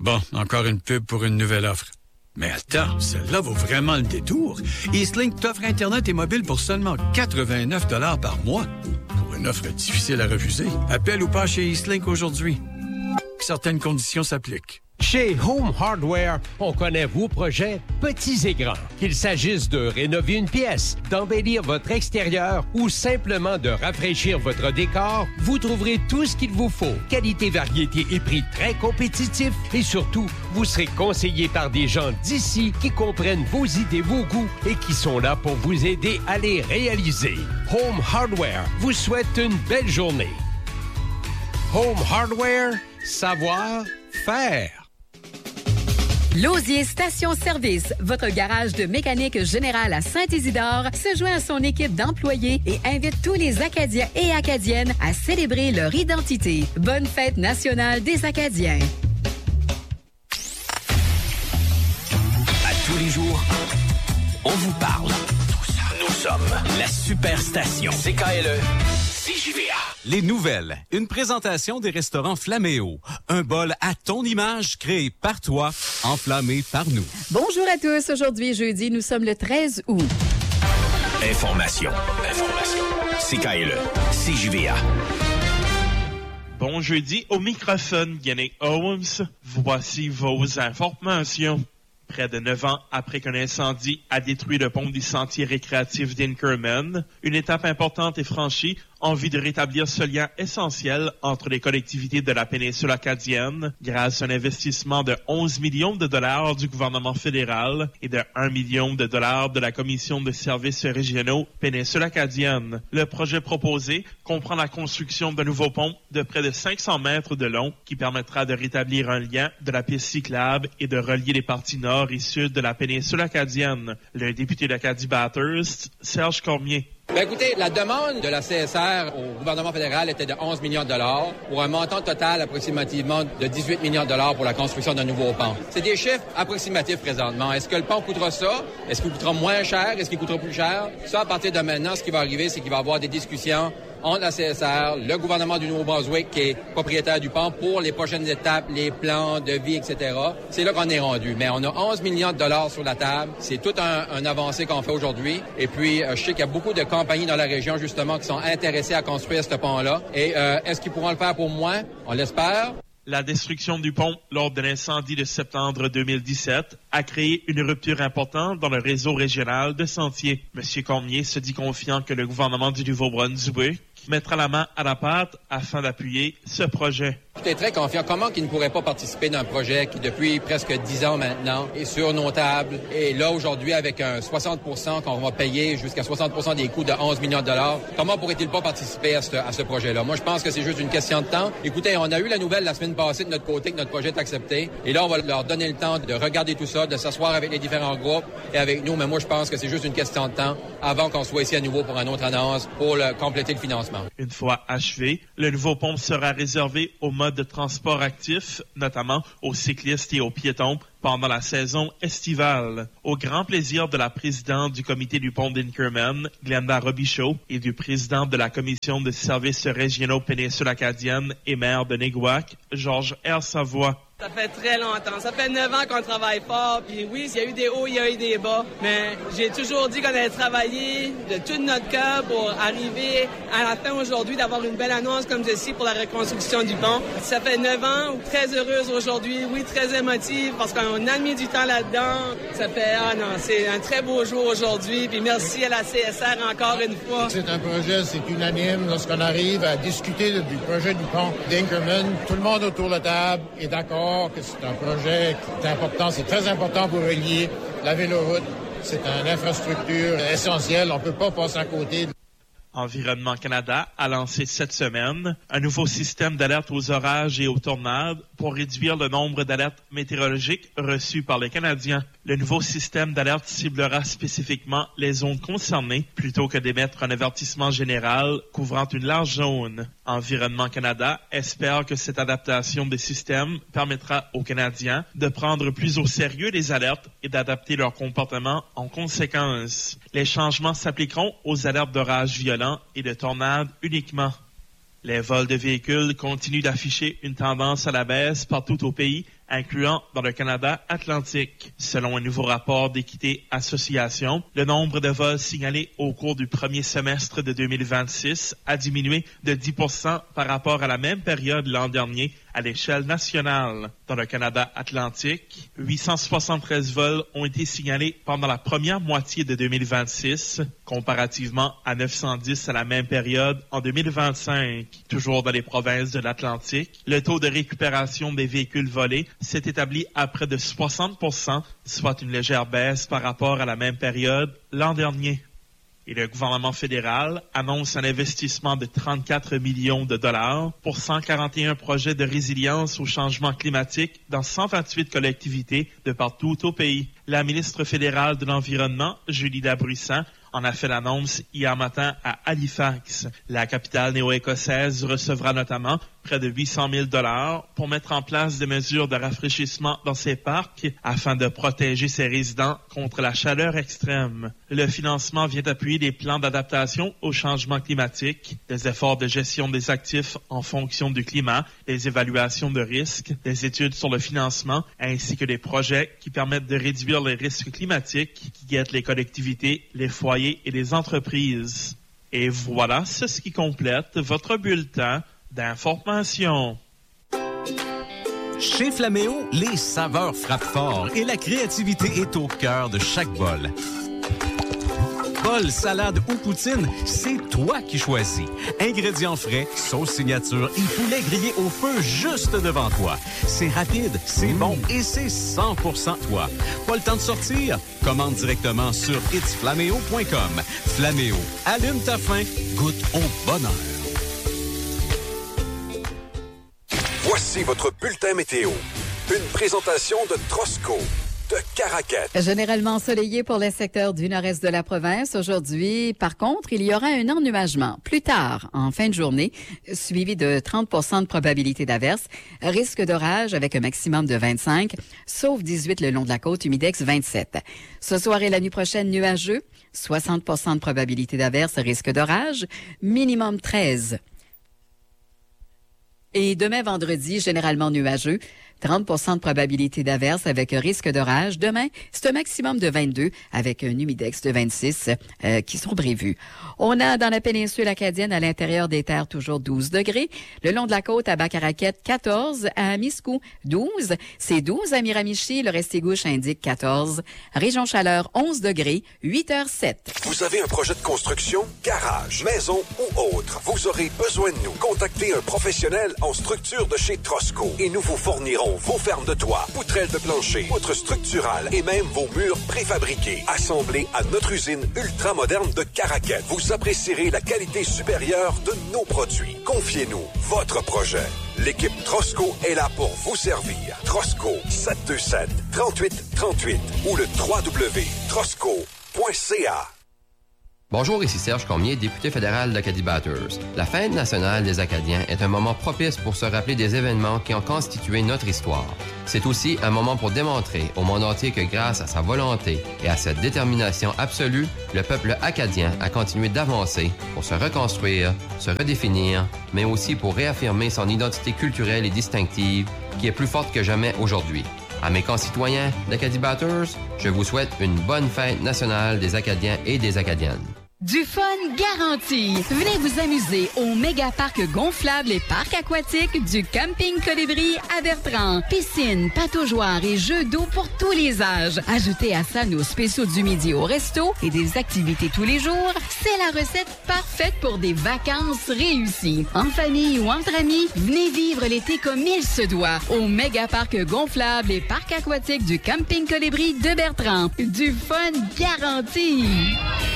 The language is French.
Bon, encore une pub pour une nouvelle offre. Mais attends, celle-là vaut vraiment le détour. Eastlink t'offre Internet et mobile pour seulement 89 $ par mois. Pour une offre difficile à refuser, appelle ou pas chez Eastlink aujourd'hui. Certaines conditions s'appliquent. Chez Home Hardware, on connaît vos projets petits et grands. Qu'il s'agisse de rénover une pièce, d'embellir votre extérieur ou simplement de rafraîchir votre décor, vous trouverez tout ce qu'il vous faut. Qualité, variété et prix très compétitifs et surtout, vous serez conseillé par des gens d'ici qui comprennent vos idées, vos goûts et qui sont là pour vous aider à les réaliser. Home Hardware vous souhaite une belle journée. Home Hardware, savoir faire. Lausier Station-Service, votre garage de mécanique générale à Saint-Isidore, se joint à son équipe d'employés et invite tous les Acadiens et Acadiennes à célébrer leur identité. Bonne fête nationale des Acadiens. À tous les jours, on vous parle. Nous sommes la Superstation. CKLE. CJVA. Les nouvelles. Une présentation des restaurants Flaméo. Un bol à ton image créé par toi, enflammé par nous. Bonjour à tous. Aujourd'hui, jeudi, nous sommes le 13 août. Information. CKLE. CJVA. Bon jeudi, au microphone, Yannick Holmes. Voici vos informations. Près de 9 ans après qu'un incendie a détruit le pont du sentier récréatif d'Inkerman, une étape importante est franchie en vue de rétablir ce lien essentiel entre les collectivités de la péninsule acadienne grâce à un investissement de 11 millions de dollars du gouvernement fédéral et de 1 million de dollars de la Commission de services régionaux péninsule acadienne. Le projet proposé comprend la construction d'un nouveau pont de près de 500 mètres de long qui permettra de rétablir un lien de la piste cyclable et de relier les parties nord et sud de la péninsule acadienne. Le député d'Acadie Bathurst, Serge Cormier. Écoutez, la demande de la CSR au gouvernement fédéral était de 11 millions de dollars pour un montant total approximativement de 18 millions de dollars pour la construction d'un nouveau pont. C'est des chiffres approximatifs présentement. Est-ce que le pont coûtera ça? Est-ce qu'il coûtera moins cher? Est-ce qu'il coûtera plus cher? Ça, à partir de maintenant, ce qui va arriver, c'est qu'il va y avoir des discussions entre la CSR, le gouvernement du Nouveau-Brunswick, qui est propriétaire du pont, pour les prochaines étapes, les plans de vie, etc. C'est là qu'on est rendu. Mais on a 11 millions de dollars sur la table. C'est tout un avancé qu'on fait aujourd'hui. Et puis, je sais qu'il y a beaucoup de compagnies dans la région, justement, qui sont intéressées à construire ce pont-là. Et est-ce qu'ils pourront le faire pour moins? On l'espère. La destruction du pont lors de l'incendie de septembre 2017 a créé une rupture importante dans le réseau régional de sentiers. M. Cormier se dit confiant que le gouvernement du Nouveau-Brunswick mettra la main à la pâte afin d'appuyer ce projet. Je suis très confiant. Comment qu'il ne pourrait pas participer d'un projet qui, depuis presque 10 ans maintenant, est sur nos tables et là, aujourd'hui, avec un 60% qu'on va payer jusqu'à 60% des coûts de 11 millions de dollars, comment pourrait-il pas participer à ce projet-là? Moi, je pense que c'est juste une question de temps. Écoutez, on a eu la nouvelle la semaine passée de notre côté que notre projet est accepté. Et là, on va leur donner le temps de regarder tout ça, de s'asseoir avec les différents groupes et avec nous. Mais moi, je pense que c'est juste une question de temps avant qu'on soit ici à nouveau pour une autre annonce pour compléter le financement. Une fois achevé, le nouveau pont sera réservé aux modes de transport actifs, notamment aux cyclistes et aux piétons, pendant la saison estivale. Au grand plaisir de la présidente du comité du pont d'Inkerman, Glenda Robichaud, et du président de la commission de services régionaux péninsule acadienne et maire de Néguac, Georges R. Savoie. Ça fait très longtemps. Ça fait 9 ans qu'on travaille fort. Puis oui, il y a eu des hauts, il y a eu des bas. Mais j'ai toujours dit qu'on allait travailler de tout notre cœur pour arriver à la fin aujourd'hui d'avoir une belle annonce comme ceci pour la reconstruction du pont. Ça fait 9 ans. Très heureuse aujourd'hui. Oui, très émotive parce qu'on a mis du temps là-dedans. Ça fait, c'est un très beau jour aujourd'hui. Puis merci à la CSR encore une fois. C'est un projet, c'est unanime. Lorsqu'on arrive à discuter du projet du pont d'Inkerman, tout le monde autour de la table est d'accord que c'est un projet qui est important. C'est très important pour relier la véloroute. C'est une infrastructure essentielle. On ne peut pas passer à côté. Environnement Canada a lancé cette semaine un nouveau système d'alerte aux orages et aux tornades pour réduire le nombre d'alertes météorologiques reçues par les Canadiens. Le nouveau système d'alerte ciblera spécifiquement les zones concernées plutôt que d'émettre un avertissement général couvrant une large zone. Environnement Canada espère que cette adaptation des systèmes permettra aux Canadiens de prendre plus au sérieux les alertes et d'adapter leur comportement en conséquence. Les changements s'appliqueront aux alertes d'orages violents et de tornades uniquement. Les vols de véhicules continuent d'afficher une tendance à la baisse partout au pays incluant dans le Canada atlantique. Selon un nouveau rapport d'Équité Association, le nombre de vols signalés au cours du premier semestre de 2026 a diminué de 10% par rapport à la même période l'an dernier à l'échelle nationale. Dans le Canada atlantique, 873 vols ont été signalés pendant la première moitié de 2026, comparativement à 910 à la même période en 2025. Toujours dans les provinces de l'Atlantique, le taux de récupération des véhicules volés s'est établi à près de 60%, soit une légère baisse par rapport à la même période l'an dernier. Et le gouvernement fédéral annonce un investissement de 34 millions de dollars pour 141 projets de résilience au changement climatique dans 128 collectivités de partout au pays. La ministre fédérale de l'Environnement, Julie Labruissant, en a fait l'annonce hier matin à Halifax. La capitale néo-écossaise recevra notamment près de 800 000 $ pour mettre en place des mesures de rafraîchissement dans ses parcs afin de protéger ses résidents contre la chaleur extrême. Le financement vient appuyer des plans d'adaptation au changement climatique, des efforts de gestion des actifs en fonction du climat, des évaluations de risques, des études sur le financement, ainsi que des projets qui permettent de réduire les risques climatiques qui guettent les collectivités, les foyers et les entreprises. Et voilà, c'est ce qui complète votre bulletin d'information. Chez Flaméo, les saveurs frappent fort et la créativité est au cœur de chaque bol. Bol, salade ou poutine, c'est toi qui choisis. Ingrédients frais, sauce signature et poulet grillé au feu juste devant toi. C'est rapide, c'est bon et c'est 100% toi. Pas le temps de sortir? Commande directement sur itsflaméo.com. Flaméo, allume ta faim, goûte au bonheur. Voici votre bulletin météo. Une présentation de Trosco. De Caraquet. Généralement ensoleillé pour les secteurs du nord-est de la province. Aujourd'hui, par contre, il y aura un ennuagement. Plus tard, en fin de journée, suivi de 30% de probabilité d'averse. Risque d'orage avec un maximum de 25, sauf 18 le long de la côte, humidex 27. Ce soir et la nuit prochaine, nuageux, 60% de probabilité d'averse, risque d'orage, minimum 13. Et demain, vendredi, généralement nuageux, 30% de probabilité d'averse avec un risque d'orage. Demain, c'est un maximum de 22 avec un humidex de 26 qui sont prévus. On a dans la péninsule acadienne à l'intérieur des terres toujours 12 degrés. Le long de la côte à Bas-Caraquet, 14. À Miscou, 12. C'est 12 à Miramichi. Le Restigouche indique 14. Région chaleur, 11 degrés, 8h07. Vous avez un projet de construction, garage, maison ou autre. Vous aurez besoin de nous. Contactez un professionnel en structure de chez Trosco et nous vous fournirons vos fermes de toit, poutrelles de plancher, poutres structurales et même vos murs préfabriqués. Assemblés à notre usine ultramoderne de Caraquet. Vous apprécierez la qualité supérieure de nos produits. Confiez-nous votre projet. L'équipe Trosco est là pour vous servir. Trosco 727-3838 ou le www.trosco.ca. Bonjour, ici Serge Cormier, député fédéral d'Acadie Batters. La Fête nationale des Acadiens est un moment propice pour se rappeler des événements qui ont constitué notre histoire. C'est aussi un moment pour démontrer au monde entier que grâce à sa volonté et à sa détermination absolue, le peuple acadien a continué d'avancer pour se reconstruire, se redéfinir, mais aussi pour réaffirmer son identité culturelle et distinctive qui est plus forte que jamais aujourd'hui. À mes concitoyens d'Acadie Batters, je vous souhaite une bonne fête nationale des Acadiens et des Acadiennes. Du fun garanti. Venez vous amuser au méga parc gonflable et parc aquatique du Camping Colibri à Bertrand. Piscine, pataugeoire et jeux d'eau pour tous les âges. Ajoutez à ça nos spéciaux du midi au resto et des activités tous les jours. C'est la recette parfaite pour des vacances réussies. En famille ou entre amis, venez vivre l'été comme il se doit au méga parc gonflable et parc aquatique du Camping Colibri de Bertrand. Du fun garanti.